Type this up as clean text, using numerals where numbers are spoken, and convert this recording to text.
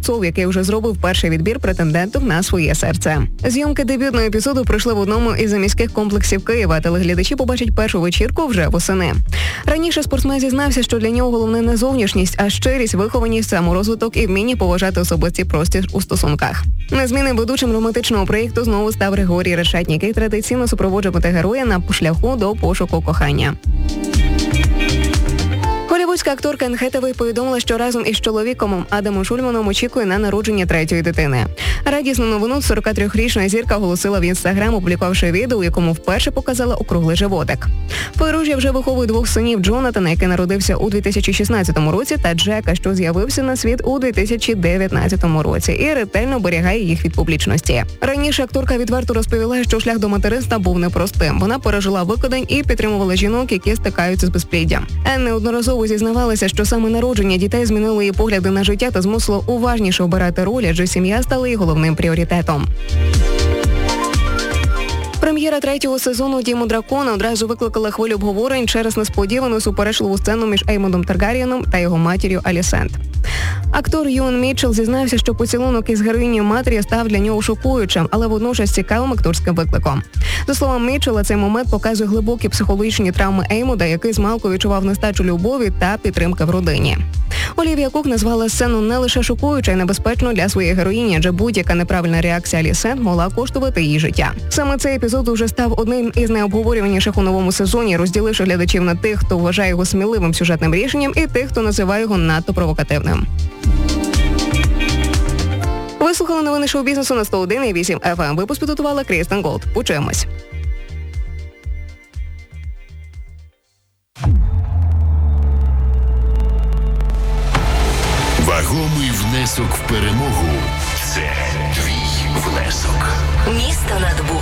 Кравцов, який вже зробив перший відбір претенденток на своє серце. Зйомки дебютного епізоду пройшли в одному із заміських комплексів Києва. Телеглядачі побачать першу вечірку вже восени. Раніше спортсмен зізнався, що для нього головне не зовнішність, а щирість, вихованість, саморозвиток і вміння поважати особистий простір у стосунках. Незмінним ведучим романтичного проєкту знову став Григорій Решетнік, який традиційно супроводжуватиме героя на шляху до пошуку кохання. Голлівудська акторка Енн Хетавей повідомила, що разом із чоловіком Адамом Шульманом очікує на народження третьої дитини. Радісну новину 43-річна зірка оголосила в Інстаграм, опублікувавши відео, у якому вперше показала округлий животик. Подружжя вже виховує двох синів: Джонатана, який народився у 2016 році, та Джека, що з'явився на світ у 2019 році, і ретельно оберігає їх від публічності. Раніше акторка відверто розповіла, що шлях до материнства був непростим. Вона пережила викидень і підтримувала жінок, які стикаються з безпліддям. Енн неодноразово зізнавалася, що саме народження дітей змінило її погляди на життя та змусило уважніше обирати ролі, адже сім'я стала її головним пріоритетом. Прем'єра третього сезону «Діму дракона» одразу викликала хвилю обговорень через несподівану суперечливу сцену між Еймондом Таргарєном та його матір'ю Алісент. Актор Юен Мітчелл зізнався, що поцілунок із героїнею матері став для нього шокуючим, але водночас цікавим акторським викликом. За словами Мітчелла, цей момент показує глибокі психологічні травми Еймонда, який змалку відчував нестачу любові та підтримки в родині. Олівія Кук назвала сцену не лише шокуючою, а й небезпечною для своєї героїні, адже будь-яка неправильна реакція Алісент могла коштувати її життя. Саме цей епізод уже став одним із найобговорюваніших у новому сезоні, розділивши глядачів на тих, хто вважає його сміливим сюжетним рішенням, і тих, хто називає його надто провокативним. Ви слухали новини шоу-бізнесу на 101,8 FM. Випуск підготувала Крістен Голд. Почуємось. Вагомий внесок в перемогу – це твій внесок. Місто над Богом.